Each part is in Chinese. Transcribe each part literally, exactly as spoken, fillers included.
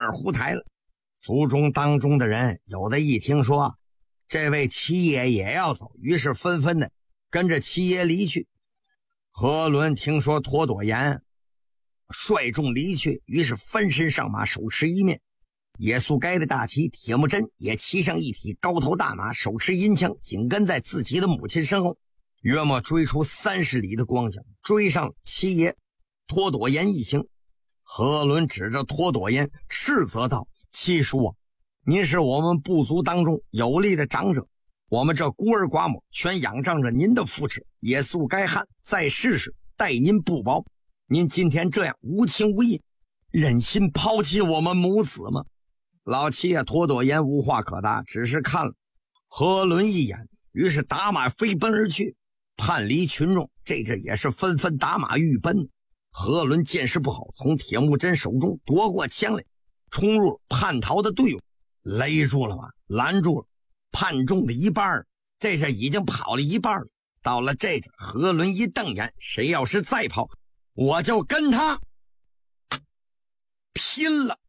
二胡台了。族中当中的人有的一听说这位七爷也要走，于是纷纷的跟着七爷离去。何伦听说陀朵颜率众离去，于是翻身上马，手持一面耶稣该的大旗，铁木真也骑上一匹高头大马，手持银枪，紧跟在自己的母亲身后，约莫追出三十里的光景，追上七爷陀朵颜一行。何伦指着陀朵颜斥责道：七叔啊，您是我们部族当中有力的长者，我们这孤儿寡母全仰仗着您的扶持，耶稣该汉在世时待您不薄，您今天这样无情无义，忍心抛弃我们母子吗？老七爷陀朵颜无话可答，只是看了何伦一眼，于是打马飞奔而去。叛离群众这阵也是纷纷打马欲奔。何伦见势不好，从铁木真手中夺过枪来，冲入叛逃的队伍，勒住了吗？拦住了。叛众的一半，这阵已经跑了一半了。到了这阵，何伦一瞪眼，谁要是再跑，我就跟他拼了。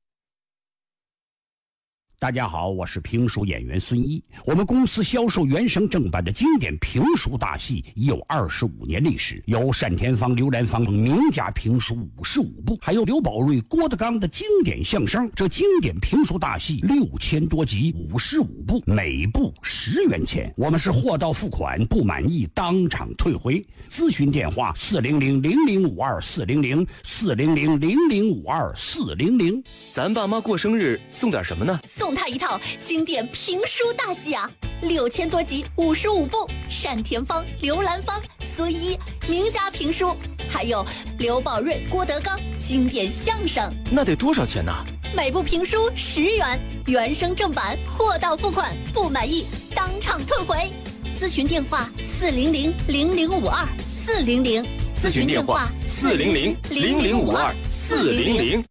大家好，我是评书演员孙一。我们公司销售原声正版的经典评书大戏已有二十五年历史，有单田芳、刘兰芳名家评书五十五部，还有刘宝瑞、郭德纲的经典相声。这经典评书大戏六千多集，五十五部，每部十元钱。我们是货到付款，不满意当场退回。咨询电话：四零零零零五二四零零四零零零零五二四零零。 咱爸妈过生日送点什么呢？ 送他一套经典评书大戏啊，六千多集，五十五部，单田芳、刘兰芳、孙一名家评书，还有刘宝瑞、郭德纲经典相声。 那得多少钱呢？ 每部评书十元，原声正版，货到付款，不满意当场退回。咨询电话：四零零零零五二四零零。 咨询电话：四零零零零五二四零零。